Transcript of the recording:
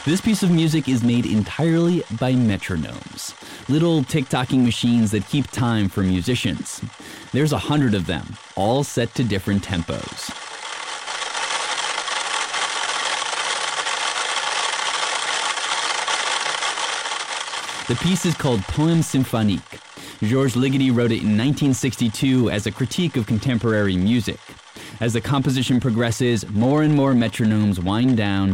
This piece of music is made entirely by metronomes, little tick-tocking machines that keep time for musicians. There's 100 of them, all set to different tempos. The piece is called Poème symphonique. Georges Ligeti wrote it in 1962 as a critique of contemporary music. As the composition progresses, more and more metronomes wind down,